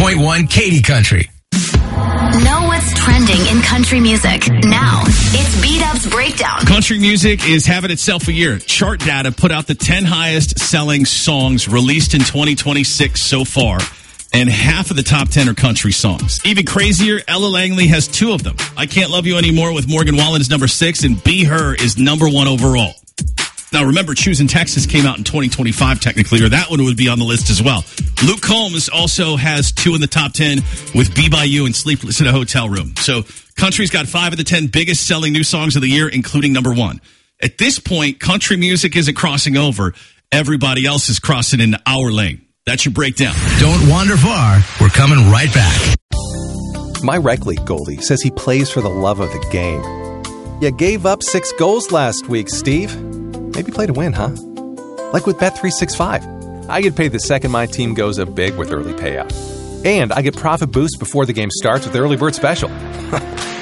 101.1 Katy Country. Know what's trending in country music. Now, it's B-Dub's Breakdown. Country music is having itself a year. Chart data put out the 10 highest selling songs released in 2026 so far. And half of the top 10 are country songs. Even crazier, Ella Langley has 2 of them. I Can't Love You Anymore with Morgan Wallen is number 6, and Be Her is number 1 overall. Now, remember, Choosing Texas came out in 2025, technically, or that one would be on the list as well. Luke Combs also has 2 in the top 10 with Be By You and Sleepless in a Hotel Room. So, country's got 5 of the 10 biggest selling new songs of the year, including number 1. At this point, country music isn't crossing over. Everybody else is crossing into our lane. That's your breakdown. Don't wander far. We're coming right back. My rec league goalie says he plays for the love of the game. You gave up 6 goals last week, Steve. Maybe play to win, huh? Like with Bet365. I get paid the second my team goes up big with early payout. And I get profit boost before the game starts with Early Bird Special.